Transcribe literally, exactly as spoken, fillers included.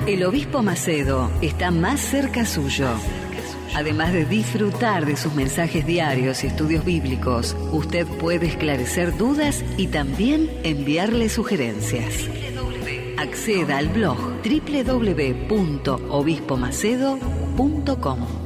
El Obispo Macedo está más cerca suyo. Además de disfrutar de sus mensajes diarios y estudios bíblicos, usted puede esclarecer dudas y también enviarle sugerencias. Acceda al blog doble u doble u doble u punto obispo macedo punto com.